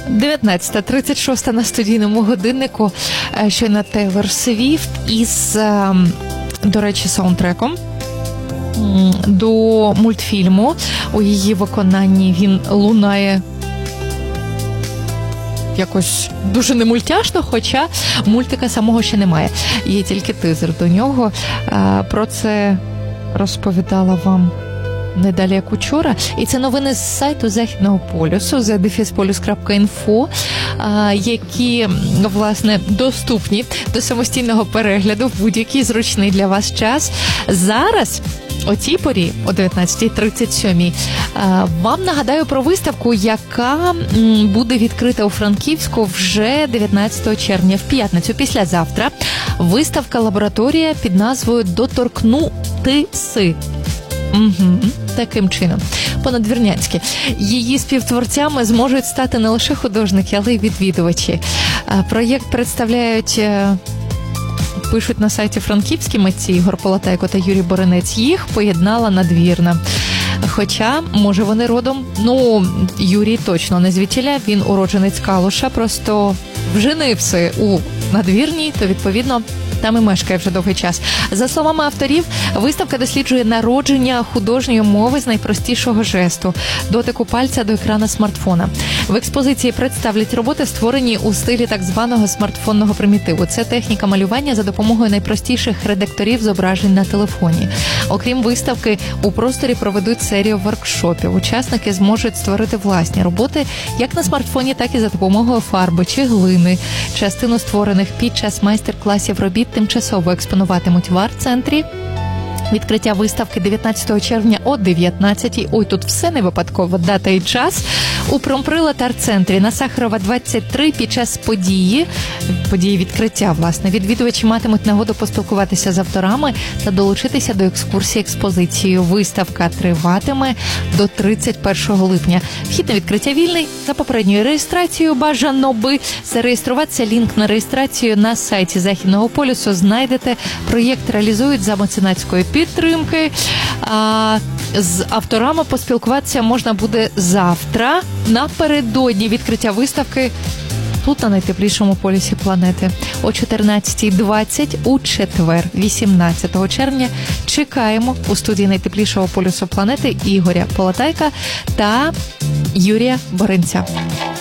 19:36 на студійному годиннику. Щойно Тейлор Свіфт із, до речі, саундтреком до мультфільму. У її виконанні він лунає якось дуже немультяшно, хоча мультика самого ще немає. Є тільки тизер до нього. Про це розповідала вам не далі, як учора. І це новини з сайту Західного полюсу, @polus.info, які, власне, доступні до самостійного перегляду в будь-який зручний для вас час. Зараз, о цій порі, о 19:37, вам нагадаю про виставку, яка буде відкрита у Франківську вже 19 червня, в п'ятницю, післязавтра. Виставка «Лабораторія» під назвою «Доторкнутися». Таким чином, по-надвірнянськи. Її співтворцями зможуть стати не лише художники, але й відвідувачі. Проєкт представляють, пишуть на сайті франківські митці Ігор Полотайко та Юрій Боринець. Їх поєднала Надвірна. Хоча, може, вони родом, Юрій точно не звідтіля, він уродженець Калуша, просто вженився у Надвірній, то, відповідно, там і мешкає вже довгий час. За словами авторів, виставка досліджує народження художньої мови з найпростішого жесту – дотику пальця до екрана смартфона. В експозиції представлять роботи, створені у стилі так званого смартфонного примітиву. Це техніка малювання за допомогою найпростіших редакторів зображень на телефоні. Окрім виставки, у просторі проведуть серію воркшопів. Учасники зможуть створити власні роботи як на смартфоні, так і за допомогою фарби чи глини. Частину створених під час майстер-класів робіт тимчасово експонуватимуть в арт-центрі. Відкриття виставки 19 червня о 19:00. Ой, тут все не випадково, дата і час. У Промприлад арт-центрі на Сахарова, 23 під час події відкриття, власне, відвідувачі матимуть нагоду поспілкуватися з авторами та долучитися до екскурсії експозицією. Виставка триватиме до 31 липня. Вхід на відкриття вільний. За попередньою реєстрацією бажано би зареєструватися. Лінк на реєстрацію на сайті Західного полюсу знайдете. Проєкт реалізують за меценатської підтримки. З авторами поспілкуватися можна буде завтра, напередодні відкриття виставки, тут, на найтеплішому полюсі планети. О 14:20 у четвер, 18 червня, чекаємо у студії найтеплішого полюсу планети Ігоря Полотайка та Юрія Боринця.